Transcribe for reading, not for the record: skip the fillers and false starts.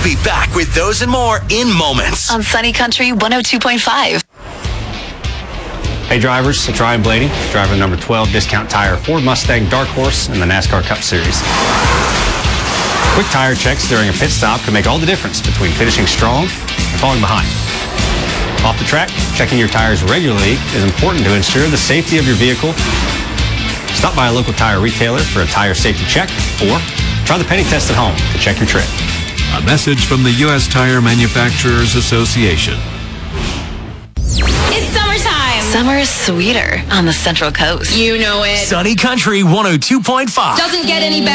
be back with those and more in moments. On Sunny Country 102.5. Hey drivers, it's Ryan Blaney, driver number 12 Discount Tire Ford Mustang Dark Horse in the NASCAR Cup Series. Quick tire checks during a pit stop can make all the difference between finishing strong and falling behind. Off the track, checking your tires regularly is important to ensure the safety of your vehicle. Stop by a local tire retailer for a tire safety check, or try the penny test at home to check your tread. A message from the U.S. Tire Manufacturers Association. It's summertime. Summer is sweeter on the Central Coast. You know it. Sunny Country 102.5. Doesn't get any better.